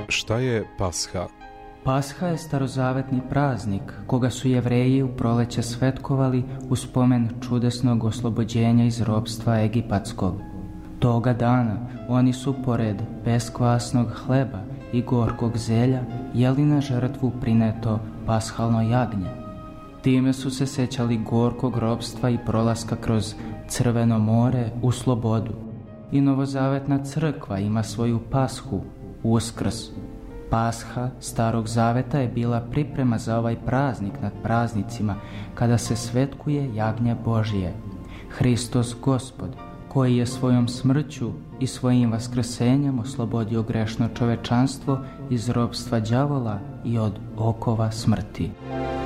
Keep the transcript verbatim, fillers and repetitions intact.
Šta je Pasha? Pasha je starozavetni praznik koga su Jevreji u proleće svetkovali u spomen čudesnog oslobođenja iz ropstva egipatskog. Toga dana oni su pored beskvasnog hleba i gorkog zelja jeli na žrtvu prineto pashalno jagnje. Time su se sećali gorkog ropstva i prolaska kroz Crveno more u slobodu. I novozavetna crkva ima svoju pashu, Uskrs. Pasha Starog Zaveta je bila priprema za ovaj praznik nad praznicima kada se svetkuje jagnje Božije. Hristos Gospod, koji je svojom smrću i svojim vaskrsenjem oslobodio grešno čovečanstvo iz ropstva đavola i od okova smrti.